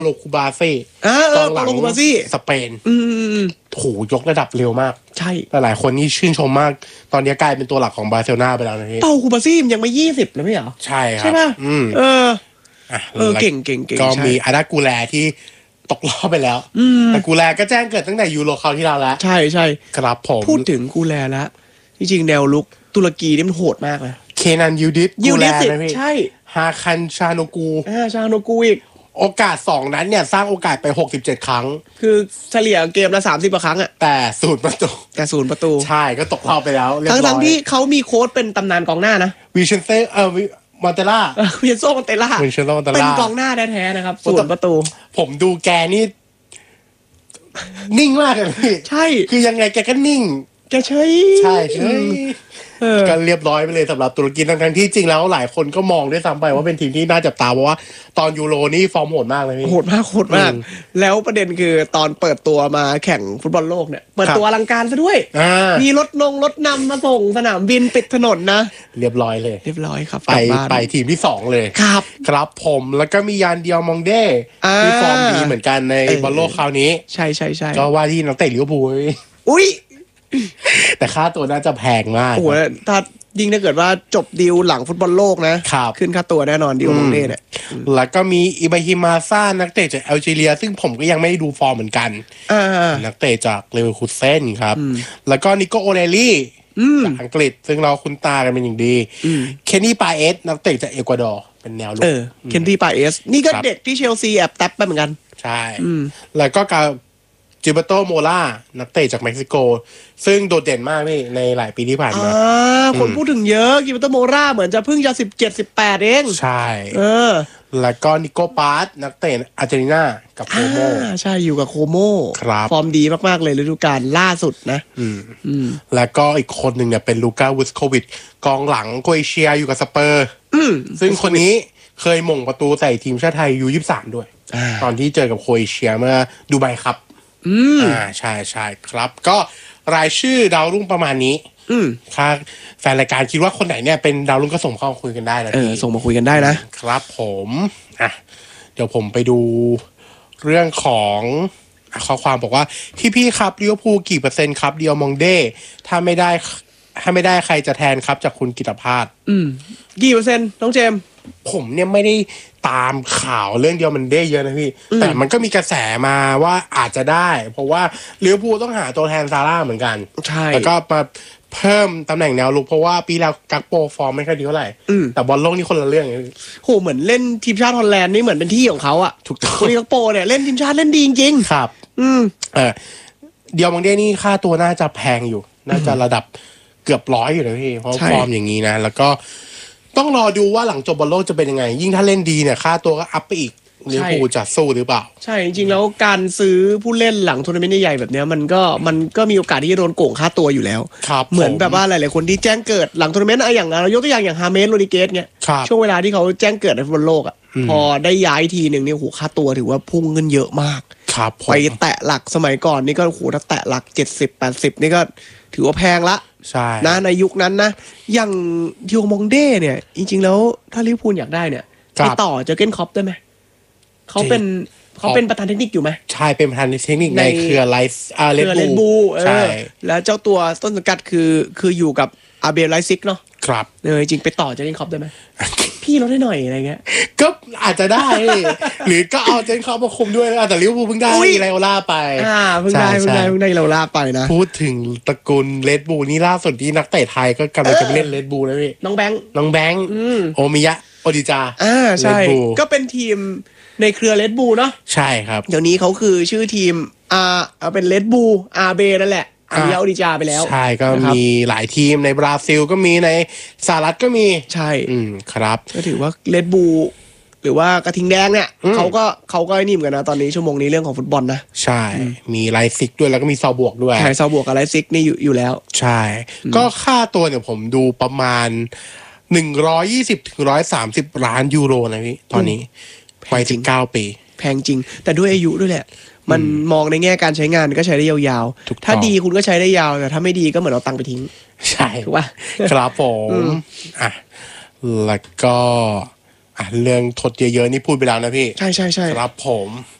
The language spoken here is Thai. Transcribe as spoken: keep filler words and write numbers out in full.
โลคูบาซี่อ่าเออปาโลคูบาซี่สเปนอืมโหยกระดับเร็วมากใช่หลายคนนี่ชื่นชมมากตอนนี้กลายเป็นตัวหลักของบาร์เซโลนาไปแล้วนะพี่ปาโลคูบาซี่มันยังไม่ยี่สิบเลยไม่เหรอใช่ครับใช่ป่ะอืมเออเออเก่งเก่งเก่งก็มีอาดากูแลที่ตกรอบไปแล้วแต่กูแลก็แจ้งเกิดตั้งแต่ยูโรคราวที่แล้วแล้วใช่ใช่ครับผมพูดถึงกูแลแล้วจริงๆแนวลุกตุรกีนี่มันโหดมากเลยเคนันยูดิสยูดิสใช่ฮาคันชาโนกูอ่าชาโนกูอีกโอกาสสองนั้นเนี่ยสร้างโอกาสไปหกสิบเจ็ดครั้งคือเฉลี่ยเกมละสามสิบกว่าครั้งอะแต่ศูนย์ประตูแต่ศูนย์ประตูใช่ก็ตกรอบไปแล้วเรียบร้อยทั้งๆที่เขามีโค้ชเป็นตำนานกองหน้านะวิเชนเซ่เออมอนเตล่าวิเชนโซมอนเตล่าเป็นกองหน้าแท้ๆนะครับศูนย์ประตูผมดูแกนี่นิ่งมากเลยพี่ใช่คือยังไงแกก็นิ่งแกเฉยใช่ใช่ก็เรียบร้อยไปเลยสำหรับตุรกีทั้งๆที่จริงแล้วหลายคนก็มองด้วยซ้ำไปว่าเป็นทีมที่น่าจับตาเพราะว่าตอนยูโรนี่ฟอร์มโหดมากเลยพี่โหดมากโหดมากแล้วประเด็นคือตอนเปิดตัวมาแข่งฟุตบอลโลกเนี่ยเปิดตัวอลังการซะด้วยมีรถนงรถนำมาส่งสนามบินปิดถนนนะเรียบร้อยเลยเรียบร้อยครับไปไปทีมที่สองเลยครับครับผมแล้วก็มียานเดียวมองเด้ที่ฟอร์มดีเหมือนกันในบอลโลกคราวนี้ใช่ใช่ใช่ก็ว่าที่นักเตะลิเวอร์พูลอุ้ยแต่ค่าตัวน่าจะแพงมากโอ้โหถ้ายิ่งถ้าเกิดว่าจบดีลหลังฟุตบอลโลกนะขึ้นค่าตัวแน่นอนดีลมองเด้เนี่ยแล้วก็มีอิบราฮิมาซ่านักเตะจากแอลจีเรียซึ่งผมก็ยังไม่ได้ดูฟอร์มเหมือนกันนักเตะจากเลเวอร์คูเซ่นครับแล้วก็นิโกโอเรลี่จากอังกฤษซึ่งเราคุ้นตากันเป็นอย่างดีเคนนี่ปาเอสนักเตะจากเอกวาดอร์เป็นแนวลุกเคนนี่ปาเอสนี่ก็เด็กที่เชลซีแอบแท็บไปเหมือนกันใช่แล้วก็การจิเบโตโมล่านักเตะจากเม็กซิโกซึ่งโดดเด่นมากนี่ในหลายปีที่ผ่านมาคนพูดถึงเยอะจิเบโตโมล่าเหมือนจะเพิ่งจะสิบเจ็ด สิบแปดเองใช่เออแล้วก็นิโกปาสนักเตะอาร์เจนตินากับโคโมใช่อยู่กับโคโมครับฟอร์มดีมากๆเลยฤดูกาลล่าสุดนะอืมอืมแล้วก็อีกคนหนึ่งเนี่ยเป็นลูก้าวุสโควิชกองหลังโครเอเชียอยู่กับสเปอร์ซึ่งคนนี้เคยหม่งประตูใส่ทีมชาติไทยยูยี่สิบสามด้วยตอนที่เจอกับโครเอเชียเมื่อดูไบครับอืมอ่าใช่ใช่ครับก็รายชื่อดาวรุ่งประมาณนี้อืมถ้าแฟนรายการคิดว่าคนไหนเนี่ยเป็นดาวรุ่งก็ส่งเข้ามาคุยกันได้นะเออส่งมาคุยกันได้นะครับผมอ่ะเดี๋ยวผมไปดูเรื่องของข้อความบอกว่าพี่พี่ครับลิเวอร์พูลกี่เปอร์เซ็นต์ครับเดียวมองเด้ถ้าไม่ได้ถ้าไม่ได้ใครจะแทนครับจากคุณกิตภาสอืมกี่เปอร์เซ็นต์น้องเจมผมเนี่ยไม่ได้ตามข่าวเรื่องเดียวมันได้เยอะนะพี่แต่มันก็มีกระแสมาว่าอาจจะได้เพราะว่าลิเวอร์พูลต้องหาตัวแทนซาร่าเหมือนกันใช่แล้วก็มาเพิ่มตำแหน่งแนวลุกเพราะว่าปีแล้วกักโปฟอร์มไม่ค่อยดีเท่าไหร่แต่บอลโลกนี่คนละเรื่องโหเหมือนเล่นทีมชาติฮอลแลนด์นี่เหมือนเป็นที่ของเขาอะถูกต้องคนนี้กักโปเนี่ยเล่นทีมชาติเล่นดีจริงๆครับอืมเออเดียวมองเด้นี่ค่าตัวน่าจะแพงอยู่น่าจะระดับเกือบร้อยอยู่นะพี่เพราะฟอร์มอย่างนี้นะแล้วก็ต้องรอดูว่าหลังจบบอลโลกจะเป็นยังไงยิ่งถ้าเล่นดีเนี่ยค่าตัวก็อัพไปอีกลิเวอร์พูลจะสู้หรือเปล่าใช่จริงๆแล้วการซื้อผู้เล่นหลังทัวร์นาเมนต์ใหญ่แบบนี้มันก็มันก็มีโอกาสที่จะโดนโกงค่าตัวอยู่แล้วเหมือนแบบว่าหลายๆคนที่แจ้งเกิดหลังทัวร์นาเมนต์อย่างเรายกตัวอย่างอย่างฮาเมสโรดิเกสเนี่ยช่วงเวลาที่เขาแจ้งเกิดในฟุตบอลโลกอ่ะพอได้ย้ายทีหนึ่งเนี่ยโหค่าตัวถือว่าพุ่งเงินเยอะมากไปแตะหลักสมัยก่อนนี่ก็โหถ้าแตะหลักเจ็ดสิบ แปดสิบนี่ก็ถือว่าแพงละใช่นะในยุคนั้นนะอย่างดิโอมองเด้เนี่ยจริงๆแล้วถ้าลิเวอร์พูลอยากได้เนี่ยไปต่อเจอเก้นคอปได้ไหมเขาเป็นเขาเป็นประธานเทคนิคอยู่ไหมใช่เป็นประธานเทคนิคในเครือไลฟ์อาร์เลนบูใช่แล้วเจ้าตัวต้นสังกัดคือคืออยู่กับอาเบลไลซิกเนาะครับเออจริงไปต่อเจอเก้นคอปได้ไหมพี่ลดได้หน่อยอะไรเงี้ยก็อาจจะได้หรือก็เอาเจนคอปมาคุมด้วยแต่ลิเวอร์พูลเพิ่งได้ไลโอล่าไปอ่าเพิ่งได้เพิ่งได้เพิ่งได้ไลโอล่าไปนะพูดถึงตระกูลเรดบูลนี่ล่าสุดที่นักเตะไทยก็กำลังจะไปเล่นเรดบูลแล้วพี่น้องแบงค์น้องแบงค์โอมิยะโอดิจาอ่าใช่ก็เป็นทีมในเครือเรดบูลเนาะใช่ครับเดี๋ยวนี้เขาคือชื่อทีมอ่าเอาเป็นเรดบูลอาร์เบนั่นแหละอามิยะโอดิจาไปแล้วใช่ก็มีหลายทีมในบราซิลก็มีในสหรัฐก็มีใช่อืมครับก็ถือว่าเรดบูลหรือว่ากระทิงแดงเนี่ยเขาก็เขาก็นิ่มกันนะตอนนี้ชั่วโมงนี้เรื่องของฟุตบอลนะใช่มีไลซิกด้วยแล้วก็มีซาวบวกด้วยใช่ซาวบวกกับไลซิกนี่อยู่อยู่แล้วใช่ก็ค่าตัวเนี่ยผมดูประมาณหนึ่งร้อยยี่สิบถึงหนึ่งร้อยสามสิบล้านยูโรนะพี่ตอนนี้วัยสิบเก้าปีแพงจริงแต่ด้วยอายุด้วยแหละมันมองในแง่การใช้งานก็ใช้ได้ยาวๆถ้าดีคุณก็ใช้ได้ยาวแต่ถ้าไม่ดีก็เหมือนเอาตังค์ไปทิ้งใช่ถูกป่ะครับผมอ่ะแล้วก็อ่ะเรื่องทดเยอะๆนี่พูดไปแล้วนะพี่ใช่ใช่ใช่ครับผม